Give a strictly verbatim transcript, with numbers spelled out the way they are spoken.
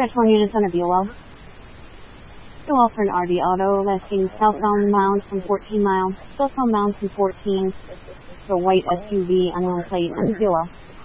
Dispatch one units on a Buell. Buell for an R D Auto, listing southbound bound from fourteen miles, southbound bound from fourteen, for white S U V, unknown plate, on Buell.